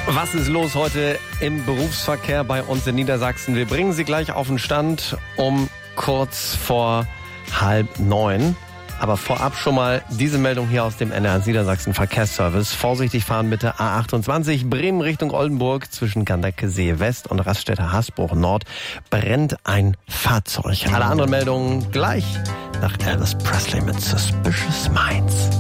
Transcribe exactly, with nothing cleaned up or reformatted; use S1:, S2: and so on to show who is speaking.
S1: Was ist los heute im Berufsverkehr bei uns in Niedersachsen? Wir bringen Sie gleich auf den Stand um kurz vor halb neun. Aber vorab schon mal diese Meldung hier aus dem N R eins Niedersachsen Verkehrsservice. Vorsichtig fahren bitte A achtundzwanzig Bremen Richtung Oldenburg. Zwischen Gandeckesee West und Raststätte Hasbruch Nord brennt ein Fahrzeug. Alle anderen Meldungen gleich nach Elvis Presley mit Suspicious Minds.